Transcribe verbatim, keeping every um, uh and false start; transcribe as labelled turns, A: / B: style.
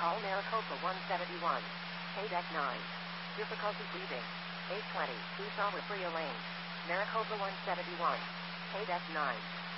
A: Call Maricopa one seventy-one. K deck nine. Difficulty breathing. eight twenty. East Free Lane. Maricopa one seventy-one. K deck nine.